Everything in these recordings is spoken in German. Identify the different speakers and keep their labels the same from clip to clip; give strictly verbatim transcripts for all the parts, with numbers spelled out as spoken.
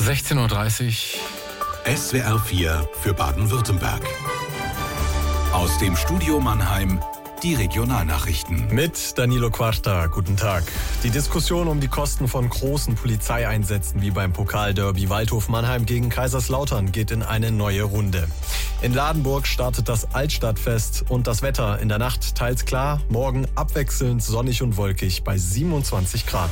Speaker 1: sechzehn Uhr dreißig.
Speaker 2: S W R vier für Baden-Württemberg. Aus dem Studio Mannheim die Regionalnachrichten.
Speaker 3: Mit Danilo Quarta, guten Tag. Die Diskussion um die Kosten von großen Polizeieinsätzen wie beim Pokalderby Waldhof Mannheim gegen Kaiserslautern geht in eine neue Runde. In Ladenburg startet das Altstadtfest und das Wetter in der Nacht teils klar, morgen abwechselnd sonnig und wolkig bei siebenundzwanzig Grad.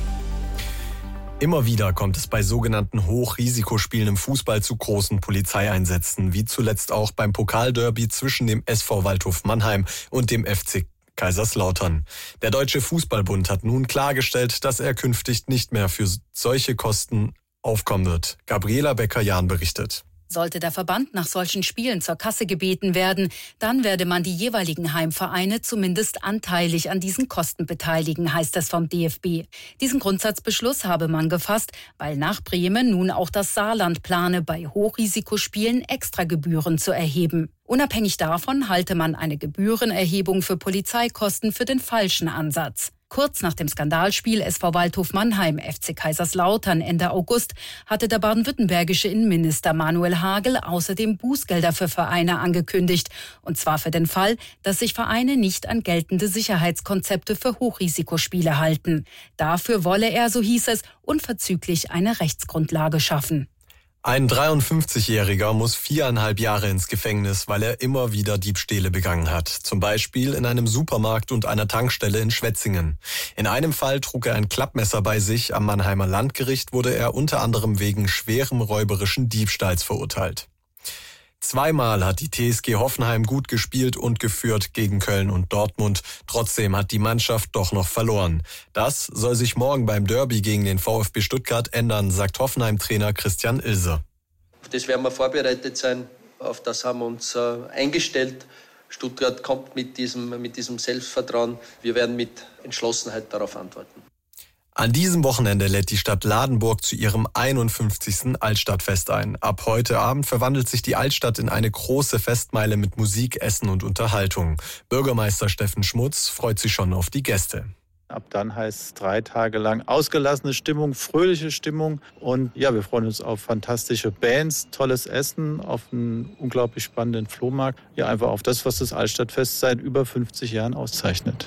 Speaker 3: Immer wieder kommt es bei sogenannten Hochrisikospielen im Fußball zu großen Polizeieinsätzen, wie zuletzt auch beim Pokalderby zwischen dem S V Waldhof Mannheim und dem F C Kaiserslautern. Der Deutsche Fußballbund hat nun klargestellt, dass er künftig nicht mehr für solche Kosten aufkommen wird. Gabriela Becker-Jahn berichtet.
Speaker 4: Sollte der Verband nach solchen Spielen zur Kasse gebeten werden, dann werde man die jeweiligen Heimvereine zumindest anteilig an diesen Kosten beteiligen, heißt es vom D F B. Diesen Grundsatzbeschluss habe man gefasst, weil nach Bremen nun auch das Saarland plane, bei Hochrisikospielen Extragebühren zu erheben. Unabhängig davon halte man eine Gebührenerhebung für Polizeikosten für den falschen Ansatz. Kurz nach dem Skandalspiel S V Waldhof Mannheim F C Kaiserslautern Ende August hatte der baden-württembergische Innenminister Manuel Hagel außerdem Bußgelder für Vereine angekündigt. Und zwar für den Fall, dass sich Vereine nicht an geltende Sicherheitskonzepte für Hochrisikospiele halten. Dafür wolle er, so hieß es, unverzüglich eine Rechtsgrundlage schaffen.
Speaker 3: Ein dreiundfünfzigjähriger muss viereinhalb Jahre ins Gefängnis, weil er immer wieder Diebstähle begangen hat. Zum Beispiel in einem Supermarkt und einer Tankstelle in Schwetzingen. In einem Fall trug er ein Klappmesser bei sich. Am Mannheimer Landgericht wurde er unter anderem wegen schwerem räuberischen Diebstahls verurteilt. Zweimal hat die T S G Hoffenheim gut gespielt und geführt gegen Köln und Dortmund. Trotzdem hat die Mannschaft doch noch verloren. Das soll sich morgen beim Derby gegen den VfB Stuttgart ändern, sagt Hoffenheim-Trainer Christian Ilser.
Speaker 5: Auf das werden wir vorbereitet sein, auf das haben wir uns äh, eingestellt. Stuttgart kommt mit diesem, mit diesem Selbstvertrauen. Wir werden mit Entschlossenheit darauf antworten.
Speaker 3: An diesem Wochenende lädt die Stadt Ladenburg zu ihrem einundfünfzigsten Altstadtfest ein. Ab heute Abend verwandelt sich die Altstadt in eine große Festmeile mit Musik, Essen und Unterhaltung. Bürgermeister Steffen Schmutz freut sich schon auf die Gäste.
Speaker 6: Ab dann heißt es drei Tage lang ausgelassene Stimmung, fröhliche Stimmung. Und ja, wir freuen uns auf fantastische Bands, tolles Essen, auf einen unglaublich spannenden Flohmarkt. Ja, einfach auf das, was das Altstadtfest seit über fünfzig Jahren auszeichnet.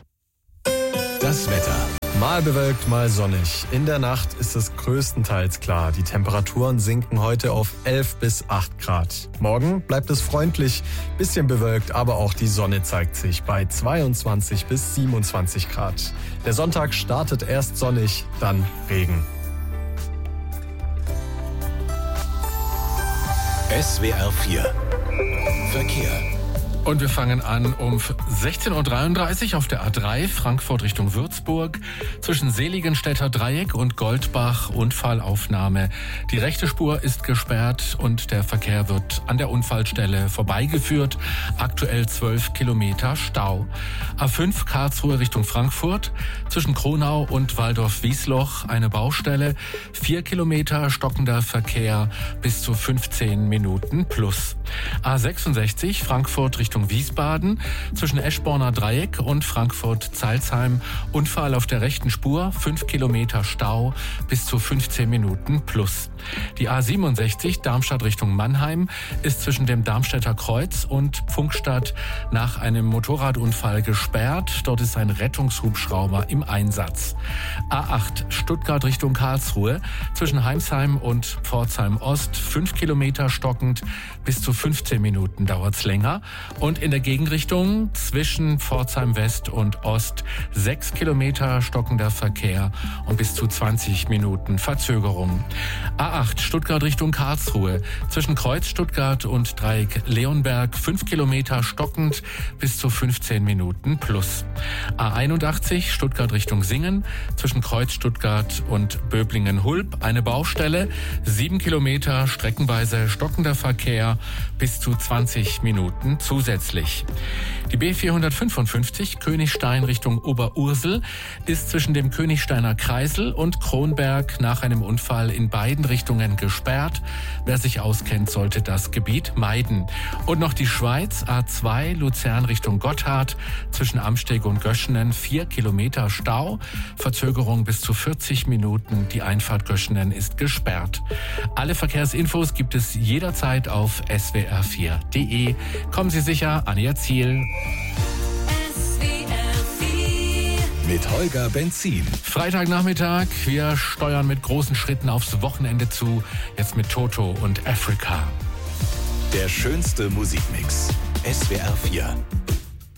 Speaker 2: Das Wetter.
Speaker 3: Mal bewölkt, mal sonnig. In der Nacht ist es größtenteils klar. Die Temperaturen sinken heute auf elf bis acht Grad. Morgen bleibt es freundlich, bisschen bewölkt, aber auch die Sonne zeigt sich bei zweiundzwanzig bis siebenundzwanzig Grad. Der Sonntag startet erst sonnig, dann Regen.
Speaker 2: S W R vier Verkehr.
Speaker 1: Und wir fangen an um sechzehn Uhr dreiunddreißig auf der A drei Frankfurt Richtung Würzburg. Zwischen Seligenstädter Dreieck und Goldbach Unfallaufnahme. Die rechte Spur ist gesperrt und der Verkehr wird an der Unfallstelle vorbeigeführt. Aktuell zwölf Kilometer Stau. A fünf Karlsruhe Richtung Frankfurt. Zwischen Kronau und Waldorf-Wiesloch eine Baustelle. Vier Kilometer stockender Verkehr bis zu fünfzehn Minuten plus. A sechsundsechzig Frankfurt Richtung Wiesbaden, zwischen Eschborner Dreieck und Frankfurt-Zeilsheim. Unfall auf der rechten Spur, fünf Kilometer Stau bis zu fünfzehn Minuten plus. Die A siebenundsechzig Darmstadt Richtung Mannheim ist zwischen dem Darmstädter Kreuz und Pfungstadt nach einem Motorradunfall gesperrt. Dort ist ein Rettungshubschrauber im Einsatz. A acht Stuttgart Richtung Karlsruhe, zwischen Heimsheim und Pforzheim Ost, fünf Kilometer stockend, bis zu fünfzehn Minuten dauert's länger. Und in der Gegenrichtung zwischen Pforzheim West und Ost sechs Kilometer stockender Verkehr und bis zu zwanzig Minuten Verzögerung. A acht Stuttgart Richtung Karlsruhe, zwischen Kreuz Stuttgart und Dreieck Leonberg fünf Kilometer stockend bis zu fünfzehn Minuten plus. A einundachtzig Stuttgart Richtung Singen, zwischen Kreuz Stuttgart und Böblingen-Hulb eine Baustelle, sieben Kilometer streckenweise stockender Verkehr bis zu zwanzig Minuten zusätzlich. Die Die B vierhundertfünfundfünfzig Königstein Richtung Oberursel ist zwischen dem Königsteiner Kreisel und Kronberg nach einem Unfall in beiden Richtungen gesperrt. Wer sich auskennt, sollte das Gebiet meiden. Und noch die Schweiz, A zwei Luzern Richtung Gotthard, zwischen Amsteg und Göschenen vier Kilometer Stau, Verzögerung bis zu vierzig Minuten, die Einfahrt Göschenen ist gesperrt. Alle Verkehrsinfos gibt es jederzeit auf s w r vier punkt d e. Kommen Sie sicher an Ihr Ziel.
Speaker 2: Mit Holger Benzin.
Speaker 1: Freitagnachmittag, wir steuern mit großen Schritten aufs Wochenende zu. Jetzt mit Toto und Africa.
Speaker 2: Der schönste Musikmix. S W R vier.